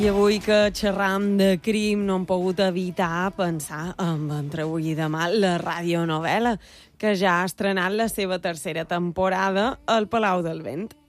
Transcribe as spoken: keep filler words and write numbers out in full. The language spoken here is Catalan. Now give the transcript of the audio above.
I avui que xerram de crim no hem pogut evitar pensar en Entre avui i demà, la radionovel·la, que ja ha estrenat la seva tercera temporada al Palau del Vent.